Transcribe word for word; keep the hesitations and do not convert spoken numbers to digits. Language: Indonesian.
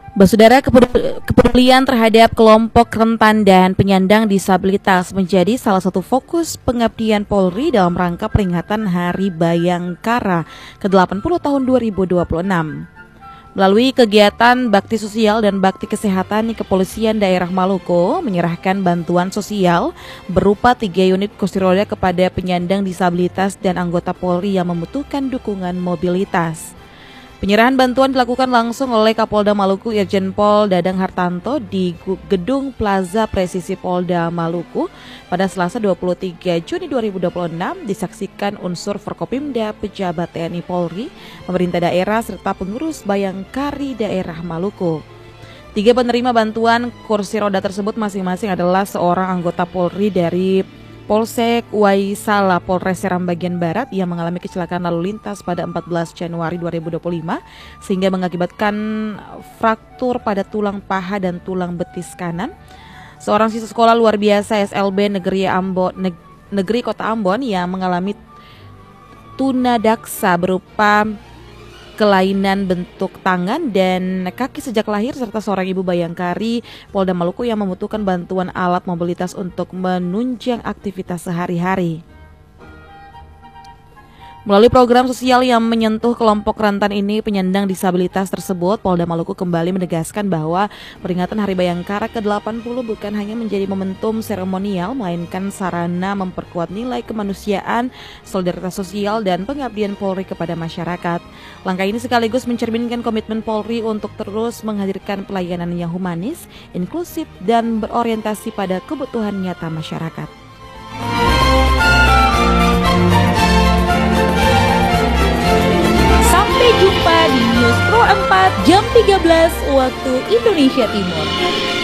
Basudara, kepedulian terhadap kelompok rentan dan penyandang disabilitas menjadi salah satu fokus pengabdian Polri dalam rangka peringatan Hari Bayangkara ke delapan puluh tahun dua ribu dua puluh enam. Melalui kegiatan bakti sosial dan bakti kesehatan, Kepolisian Daerah Maluku menyerahkan bantuan sosial berupa tiga unit kursi roda kepada penyandang disabilitas dan anggota Polri yang membutuhkan dukungan mobilitas. Penyerahan bantuan dilakukan langsung oleh Kapolda Maluku Irjen Pol Dadang Hartanto di Gedung Plaza Presisi Polda Maluku pada Selasa dua puluh tiga Juni dua ribu dua puluh enam. Disaksikan unsur Forkopimda, pejabat T N I Polri, pemerintah daerah serta pengurus Bayangkari daerah Maluku. Tiga penerima bantuan kursi roda tersebut masing-masing adalah seorang anggota Polri dari Polsek Waisala, Polres Seram bagian Barat yang mengalami kecelakaan lalu lintas pada empat belas Januari dua ribu dua puluh lima sehingga mengakibatkan fraktur pada tulang paha dan tulang betis kanan. Seorang siswa sekolah luar biasa S L B Negeri Ambon, Negeri Kota Ambon yang mengalami tunadaksa berupa kelainan bentuk tangan dan kaki sejak lahir, serta seorang ibu Bayangkari Polda Maluku yang membutuhkan bantuan alat mobilitas untuk menunjang aktivitas sehari-hari. Melalui program sosial yang menyentuh kelompok rentan ini, penyandang disabilitas tersebut, Polda Maluku kembali menegaskan bahwa peringatan Hari Bayangkara ke delapan puluh bukan hanya menjadi momentum seremonial, melainkan sarana memperkuat nilai kemanusiaan, solidaritas sosial, dan pengabdian Polri kepada masyarakat. Langkah ini sekaligus mencerminkan komitmen Polri untuk terus menghadirkan pelayanan yang humanis, inklusif, dan berorientasi pada kebutuhan nyata masyarakat. Jumpa di News Pro empat jam tiga belas waktu Indonesia Timur.